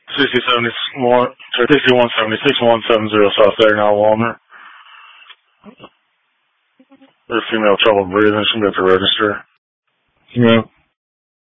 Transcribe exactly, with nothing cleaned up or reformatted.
sixty seventy-one, sixty-one seventy-six, one seventy South Saginaw, Walmer. There's female trouble breathing. She'll be at the register. Yeah.